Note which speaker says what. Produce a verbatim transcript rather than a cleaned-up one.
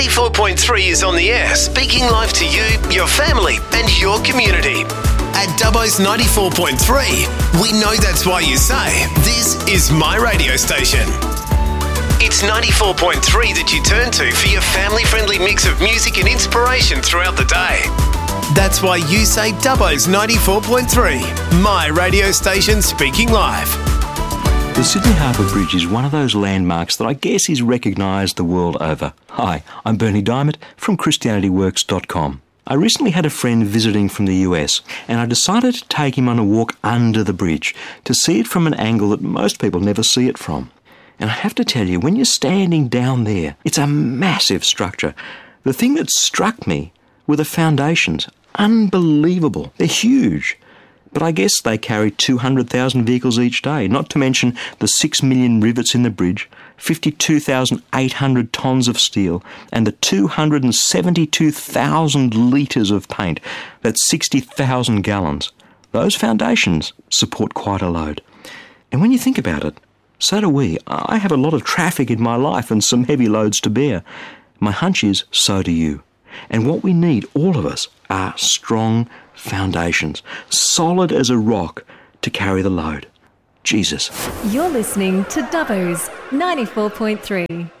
Speaker 1: ninety-four point three is on the air, speaking live to you, your family and your community. At Dubbo's ninety-four point three, we know that's why you say, this is my radio station. It's ninety-four point three that you turn to for your family-friendly mix of music and inspiration throughout the day. That's why you say Dubbo's ninety-four point three, my radio station speaking live.
Speaker 2: The Sydney Harbour Bridge is one of those landmarks that I guess is recognised the world over. Hi, I'm Bernie Diamond from Christianity Works dot com. I recently had a friend visiting from the U S and I decided to take him on a walk under the bridge to see it from an angle that most people never see it from. And I have to tell you, when you're standing down there, it's a massive structure. The thing that struck me were the foundations. Unbelievable. They're huge. But I guess they carry two hundred thousand vehicles each day, not to mention the six million rivets in the bridge, fifty-two thousand eight hundred tonnes of steel, and the two hundred seventy-two thousand litres of paint. That's sixty thousand gallons. Those foundations support quite a load. And when you think about it, so do we. I have a lot of traffic in my life and some heavy loads to bear. My hunch is, so do you. And what we need, all of us, are strong foundations, solid as a rock to carry the load. Jesus.
Speaker 3: You're listening to Dubbo's ninety-four point three.